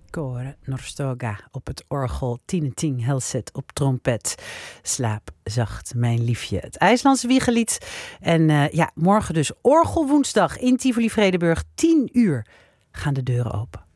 Kåre Norstoga op het orgel, Tine Ting Helset op trompet. Slaap zacht, mijn liefje. Het IJslandse wiegelied. En morgen dus orgelwoensdag in Tivoli Vredenburg. 10 uur gaan de deuren open.